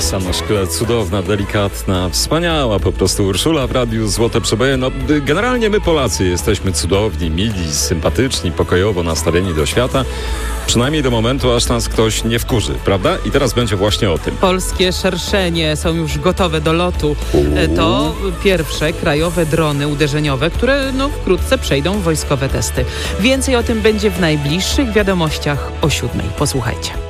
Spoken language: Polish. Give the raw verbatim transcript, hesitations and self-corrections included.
Ursa na szkle, cudowna, delikatna, wspaniała po prostu Urszula w Radiu Złote Przeboje. No, generalnie my Polacy jesteśmy cudowni, mili, sympatyczni, pokojowo nastawieni do świata. Przynajmniej do momentu, aż nas ktoś nie wkurzy, prawda? I teraz będzie właśnie o tym. Polskie szerszenie są już gotowe do lotu. To pierwsze krajowe drony uderzeniowe, które no, wkrótce przejdą wojskowe testy. Więcej o tym będzie w najbliższych wiadomościach o siódmej. Posłuchajcie.